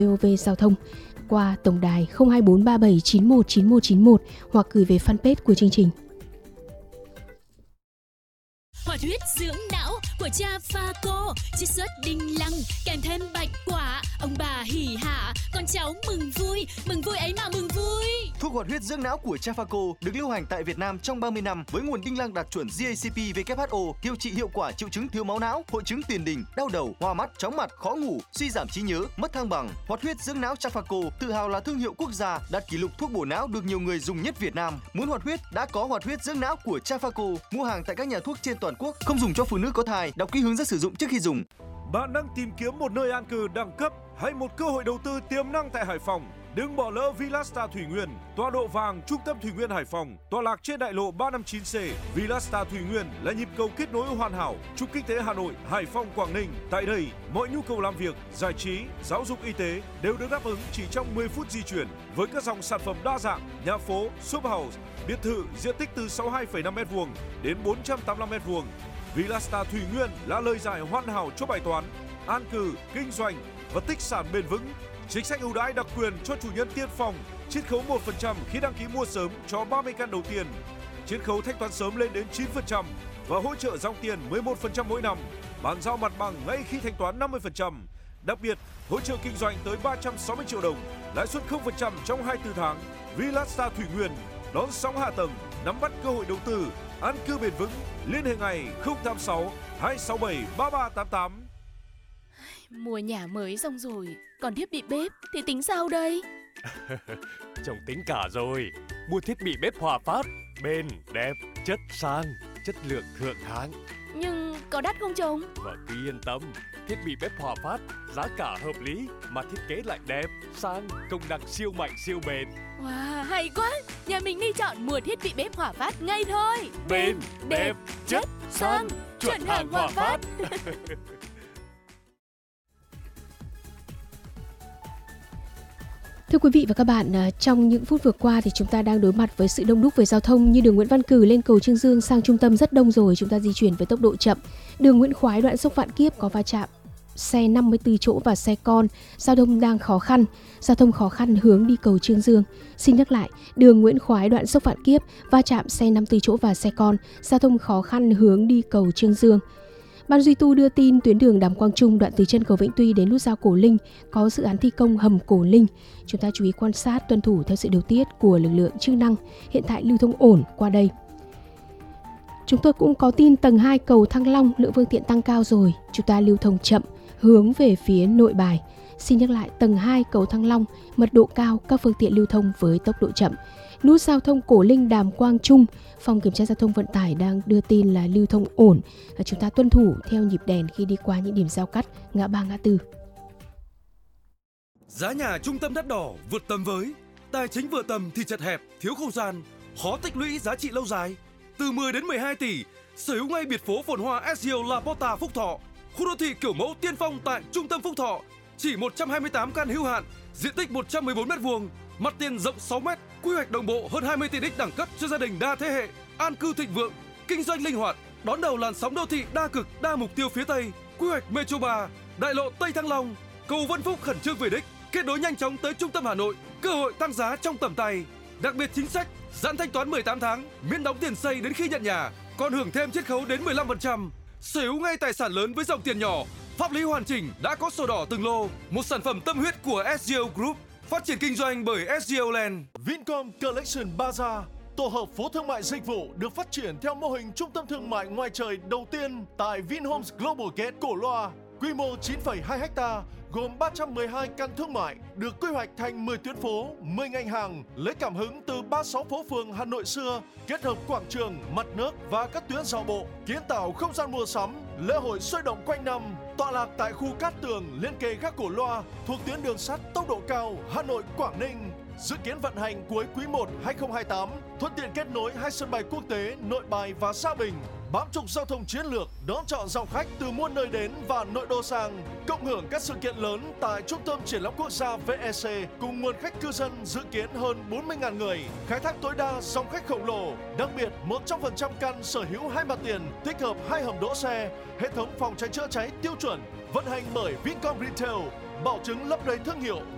VOV Giao thông qua tổng đài 02437919191 hoặc gửi về fanpage của chương trình. Hoạt huyết dưỡng não của cha Phaco, chiết xuất đinh lăng kèm thêm bạch quả, ông bà hỉ hả, con cháu mừng vui ấy mà mừng vui. Thuốc hoạt huyết dưỡng não của cha Phaco được lưu hành tại Việt Nam trong 30 năm với nguồn đinh lăng đạt chuẩn GACP/WHO, điều trị hiệu quả triệu chứng thiếu máu não, hội chứng tiền đình, đau đầu, hoa mắt, chóng mặt, khó ngủ, suy giảm trí nhớ, mất thăng bằng. Hoạt huyết dưỡng não cha Phaco tự hào là thương hiệu quốc gia, đạt kỷ lục thuốc bổ não được nhiều người dùng nhất Việt Nam. Muốn hoạt huyết đã có hoạt huyết dưỡng não của cha Phaco, mua hàng tại các nhà thuốc trên toàn quốc, không dùng cho phụ nữ có thai, đọc kỹ hướng dẫn sử dụng trước khi dùng. Bạn đang tìm kiếm một nơi an cư đẳng cấp hay một cơ hội đầu tư tiềm năng tại Hải Phòng? Đừng bỏ lỡ Villasta Thủy Nguyên, tọa độ vàng trung tâm Thủy Nguyên Hải Phòng, tọa lạc trên đại lộ 359C. Villasta Thủy Nguyên là nhịp cầu kết nối hoàn hảo trục kinh tế Hà Nội, Hải Phòng, Quảng Ninh. Tại đây, mọi nhu cầu làm việc, giải trí, giáo dục, y tế đều được đáp ứng chỉ trong 10 phút di chuyển với các dòng sản phẩm đa dạng, nhà phố, shop house, biệt thự diện tích từ 62,5 m² đến 485 m². Villasta Thủy Nguyên là lời giải hoàn hảo cho bài toán an cư, kinh doanh và tích sản bền vững. Chính sách ưu đãi đặc quyền cho chủ nhân tiên phong, chiết khấu 1% khi đăng ký mua sớm cho 30 căn đầu tiên, chiết khấu thanh toán sớm lên đến 9% và hỗ trợ dòng tiền 11% mỗi năm, bàn giao mặt bằng ngay khi thanh toán 50%. Đặc biệt, hỗ trợ kinh doanh tới 360 triệu đồng, lãi suất 0% trong 24 tháng. Villasta Thủy Nguyên đón sóng hạ tầng, nắm bắt cơ hội đầu tư, an cư bền vững. Liên hệ ngày 086 267 3388. Mua nhà mới xong rồi, còn thiết bị bếp thì tính sao đây? Chồng tính cả rồi. Mua thiết bị bếp Hòa Phát, bền, đẹp, chất sang, chất lượng thượng hạng. Nhưng có đắt không chồng? Vợ cứ yên tâm, thiết bị bếp Hòa Phát giá cả hợp lý mà thiết kế lại đẹp, sang, công năng siêu mạnh siêu bền. Wow, hay quá! Nhà mình đi chọn mua thiết bị bếp Hòa Phát ngay thôi. Bền, đẹp, chất, sang, chuẩn hàng Hòa Phát. Thưa quý vị và các bạn, trong những phút vừa qua thì chúng ta đang đối mặt với sự đông đúc về giao thông. Như đường Nguyễn Văn Cử lên cầu Chương Dương sang trung tâm rất đông rồi, chúng ta di chuyển với tốc độ chậm. Đường Nguyễn Khoái đoạn dốc Vạn Kiếp có va chạm xe 54 chỗ và xe con, giao thông đang khó khăn. Giao thông khó khăn hướng đi cầu Chương Dương. Xin nhắc lại, đường Nguyễn Khoái đoạn dốc Vạn Kiếp va chạm xe 54 chỗ và xe con, giao thông khó khăn hướng đi cầu Chương Dương. Ban duy tu đưa tin tuyến đường Đàm Quang Trung đoạn từ chân cầu Vĩnh Tuy đến nút giao Cổ Linh có dự án thi công hầm Cổ Linh. Chúng ta chú ý quan sát, tuân thủ theo sự điều tiết của lực lượng chức năng. Hiện tại lưu thông ổn qua đây. Chúng tôi cũng có tin tầng 2 cầu Thăng Long lượng phương tiện tăng cao rồi. Chúng ta lưu thông chậm hướng về phía Nội Bài. Xin nhắc lại, tầng 2 cầu Thăng Long mật độ cao, các phương tiện lưu thông với tốc độ chậm. Nút giao thông Cổ Linh Đàm Quang Trung, Phòng Kiểm tra Giao thông Vận tải đang đưa tin là lưu thông ổn. Chúng ta tuân thủ theo nhịp đèn khi đi qua những điểm giao cắt, ngã ba ngã tư. Giá nhà trung tâm đắt đỏ vượt tầm với, tài chính vừa tầm thì chật hẹp, thiếu không gian, khó tích lũy giá trị lâu dài. Từ 10 đến 12 tỷ, sở hữu ngay biệt phố phồn hoa SGO La Porta Phúc Thọ, khu đô thị kiểu mẫu tiên phong tại trung tâm Phúc Thọ, chỉ 128 căn hữu hạn, diện tích 114 m², mặt tiền rộng 6 m, quy hoạch đồng bộ hơn 20 tiện ích đẳng cấp cho gia đình đa thế hệ, an cư thịnh vượng, kinh doanh linh hoạt, đón đầu làn sóng đô thị đa cực, đa mục tiêu phía Tây, quy hoạch Metro 3, đại lộ Tây Thăng Long, cầu Vân Phúc khẩn trương về đích, kết nối nhanh chóng tới trung tâm Hà Nội, cơ hội tăng giá trong tầm tay. Đặc biệt chính sách giãn thanh toán 18 tháng, miễn đóng tiền xây đến khi nhận nhà, còn hưởng thêm chiết khấu đến 15%. Sở hữu ngay tài sản lớn với dòng tiền nhỏ, pháp lý hoàn chỉnh, đã có sổ đỏ từng lô, một sản phẩm tâm huyết của SGO Group, phát triển kinh doanh bởi SGO Land. Vincom Collection Bazaar, tổ hợp phố thương mại dịch vụ được phát triển theo mô hình trung tâm thương mại ngoài trời đầu tiên tại Vinhomes Global Gate Cổ Loa, quy mô 9,2 ha, gồm 312 căn thương mại, được quy hoạch thành 10 tuyến phố, 10 ngành hàng, lấy cảm hứng từ 36 phố phường Hà Nội xưa, kết hợp quảng trường, mặt nước và các tuyến giao bộ, kiến tạo không gian mua sắm, lễ hội sôi động quanh năm, tọa lạc tại khu Cát Tường liên kề gác Cổ Loa, thuộc tuyến đường sắt tốc độ cao Hà Nội Quảng Ninh. Dự kiến vận hành cuối quý 1 2028, thuận tiện kết nối hai sân bay quốc tế Nội Bài và Sa Bình, bám trục giao thông chiến lược, đón chọn dòng khách từ muôn nơi đến và nội đô sang, cộng hưởng các sự kiện lớn tại Trung tâm Triển lãm Quốc gia VEC cùng nguồn khách cư dân dự kiến hơn 40.000 người, khai thác tối đa dòng khách khổng lồ. Đặc biệt, 100% căn sở hữu hai mặt tiền, tích hợp 2 hầm đỗ xe, hệ thống phòng cháy chữa cháy tiêu chuẩn, vận hành bởi Vincom Retail, bảo chứng lấp đầy thương hiệu